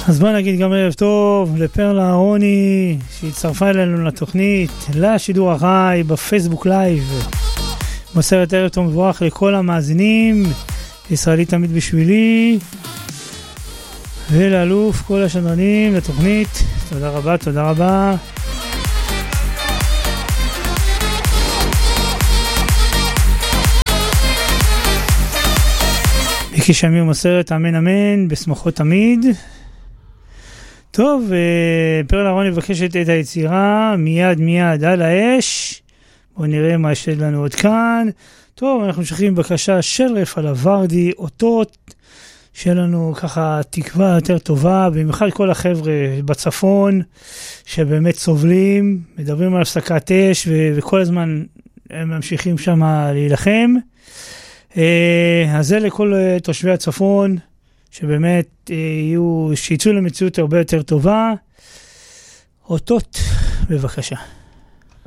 אז בוא נגיד גם ערב טוב לפרלה אהרוני שהצטרפה אלינו לתוכנית, לשידור החי בפייסבוק לייב. מוסרת ערב טוב מבורך לכל המאזינים, ישראלי תמיד בשבילי, ולאלוף כל השדרנים לתוכנית. תודה רבה, תודה רבה. מיקי שמיר מוסרת אמן אמן בשמחות תמיד. טוב, פרלה אהרוני מבקשת את היצירה מיד על האש. בואו נראה מה יש לנו עוד כאן. טוב, אנחנו משחקים בבקשה של רפאל ורדי, אותות שלנו ככה תקווה יותר טובה, במיוחד כל החבר'ה בצפון שבאמת סובלים, מדברים על הפסקת אש וכל הזמן הם ממשיכים שם להילחם. אז זה לכל תושבי הצפון שבאמת שיצאו למציאות הרבה יותר טובה. אותות, בבקשה.